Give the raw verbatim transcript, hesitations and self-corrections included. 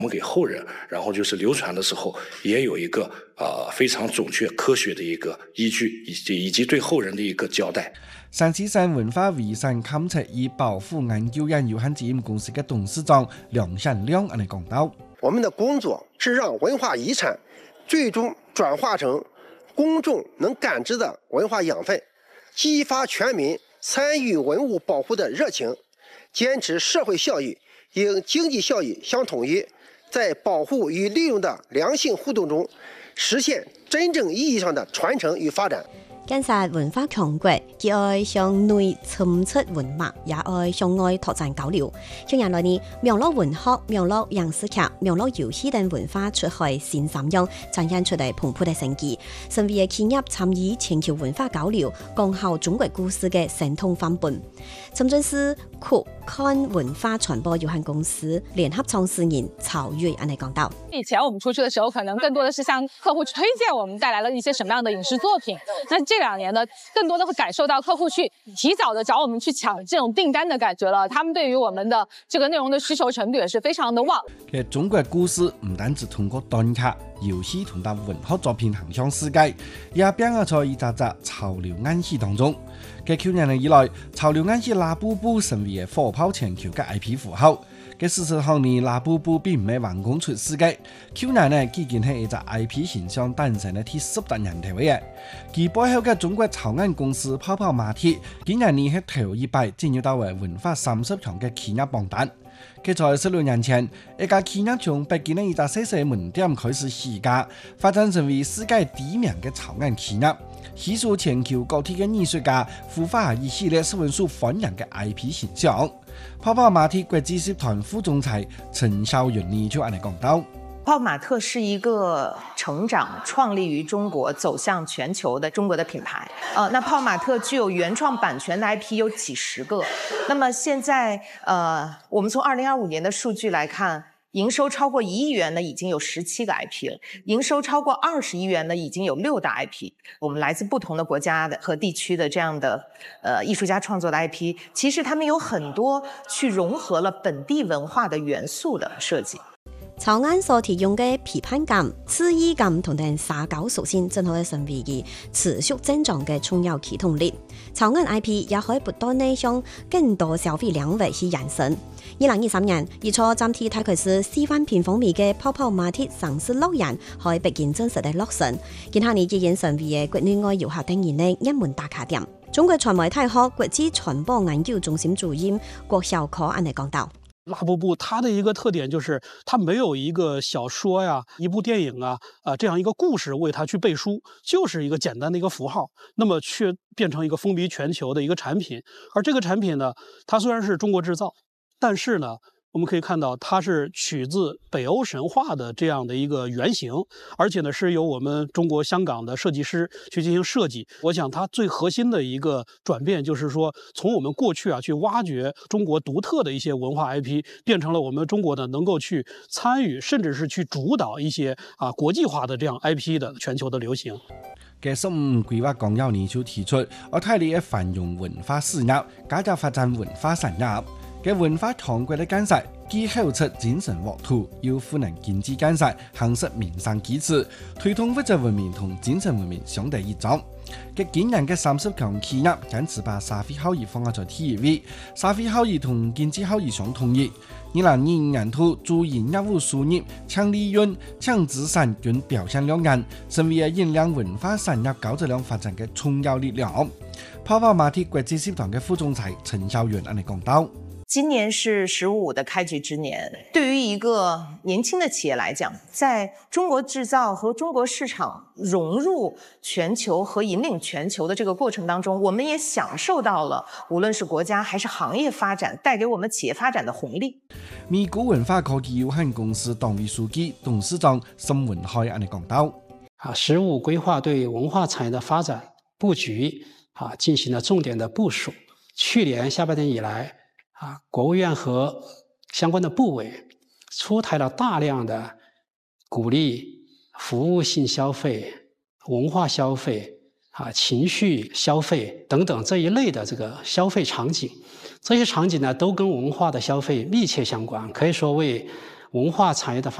我们给后人，然后就是流传的时候也有一个呃非常准确科学的一个依据，以及以及对后人的一个交代。 山西省文化遗产勘測與保護研究院有限責任公司嘅董事長梁善亮咁嚟講到： 我們的工作是讓文化遺產最終轉化成公眾能感知的文化養分，激發全民參與文物保護的熱情，堅持社會效益應經濟效益相統一，在保護與利用的良性互動中，實現真正意義上的傳承與發展。 建設文化強國，既愛向內侵出文物，也愛向外拓展交流。近年來呢，網絡文學、網絡影視劇、網絡遊戲等文化出海新三樣，展現出嚟蓬勃嘅生機。身為企業參與全球文化交流，講好中國故事嘅生動範本。深圳市酷看文化傳播有限公司聯合創始人曹睿安尼講到： 以前我們出去的時候，可能更多的是向客戶推薦我們帶來了一些什麼樣的影視作品。那這兩年呢，更多的會感受到客戶去提早的找我們去搶這種訂單的感覺了。他們對於我們的這個內容的需求程度也是非常的旺。 其實中國故事唔單止通過短劇、遊戲同埋文學作品行向世界，也變咗在一隻隻潮流暗戲當中。嘅去年以來，潮流暗戲拉布布成為火爆全球嘅 I P 符號。嘅事實上呢，拉布布並唔係橫空出世嘅。去年呢，已經係一隻 I P 形象誕生嘅第十大年頭嘅。其背後嘅中國潮玩公司泡泡瑪特，今年呢係頭一擺進入到為文化三十強嘅企業榜單。佢在十六年前，一家企業從北京嘅一家細細門店開始起家，發展成為世界第一名嘅潮玩企業。吸收全球各地嘅藝術家孵化一系列十分受歡迎嘅 I P 形象。泡泡瑪特國際集團副總裁陳孝雲呢就按嚟講到： 泡泡瑪特是一個成長、創立於中國、走向全球的中國的品牌。呃，那泡泡瑪特具有原創版權的 I P 有幾十個。那麼現在，呃，我們從二零二五年的數據來看，營收超過一億元的已經有十七個 I P 了，營收超過二十億元的已經有六大 I P。我們來自不同的國家的和地區的這樣的呃藝術家創作的 I P， 其實他們有很多去融合了本地文化的元素的設計。 潮玩所提供嘅批判感、刺激感同埋撒狗屬性，正好係成為佢持續增長嘅重要驅動力。潮玩 I P 也可以不斷地向更多消費領域去延伸。二零二三年，以初暫替泰國市示範片方面嘅泡泡瑪特城市樂園，可以北京真實嘅落成。今下年已經成為嘅國內外遊客等人嘅一門打卡點。中國傳媒大學國際傳播研究中心主任郭曉可安尼講到。 拉布布它的一個特點就是它沒有一個小說呀、一部電影啊、啊、呃、這樣一個故事為它去背書，就是一個簡單的一個符號，那麼卻變成一個風靡全球的一個產品。而這個產品呢，它雖然是中國製造，但是呢，我們可以看到它是取自北歐神話的這樣的一個原型，而且呢是由我們中國香港的設計師去進行設計。我想它最核心的一個轉變就是說，從我們過去啊去挖掘中國獨特的一些文化 I P， 變成了我們中國呢能夠去參與，甚至是去主導一些啊國際化的這樣 I P 的全球的流行。 嘅十五規劃綱要呢就提出，我睇你嘅繁榮文化事業，加大發展文化產業。嘅文化強國嘅建設，既厚出精神沃土，又賦能經濟建設，夯實民生基礎，推動物質文明同精神文明相得益彰。嘅今年嘅三十強企業堅持把社會效益放喺在第一位，社會效益同經濟效益相統一。二零二五年頭，主營業務收入、搶利潤、搶資產均表現亮眼，成為引領文化產業高質量發展嘅重要力量。泡泡瑪特國際集團嘅副總裁陳孝雲安尼講到。 今年是十五的開局之年，對於一個年輕的企業來講，在中國製造和中國市場融入全球和引領全球的這個過程當中，我們也享受到了無論是國家還是行業發展帶給我們企業發展的紅利。 美國文化科技有限公司黨委書記、董事長沈文海安尼講到： 啊，十五規劃對文化產業的發展佈局啊進行了重點的部署。去年下半年以來，啊，國務院和相關的部委出台了大量的鼓勵服務性消費、文化消費、啊情緒消費等等這一類的這個消費場景。這些場景呢，都跟文化的消費密切相關，可以說為文化产业的发